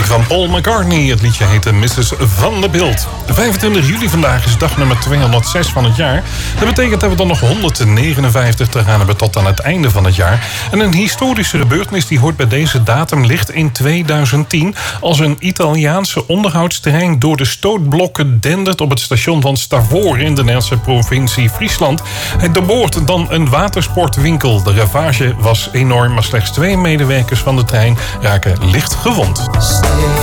van Paul McCartney. Het liedje heette Mrs. Van der Bilt. 25 juli vandaag is dag nummer 206 van het jaar. Dat betekent dat we dan nog 159 te gaan hebben tot aan het einde van het jaar. En een historische gebeurtenis die hoort bij deze datum ligt in 2010... als een Italiaanse onderhoudsterrein door de stootblokken dendert op het station van Stavoren in de Nederlandse provincie Friesland. Het doorboort dan een watersportwinkel. De ravage was enorm, maar slechts 2 medewerkers van de trein raken licht gewond.